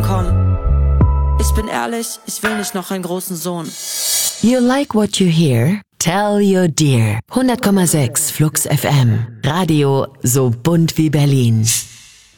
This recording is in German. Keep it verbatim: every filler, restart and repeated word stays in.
bekommen. Ich bin ehrlich, ich will nicht noch einen großen Sohn. You like what you hear? Tell your dear. hundert Komma sechs Flux F M. Radio so bunt wie Berlin.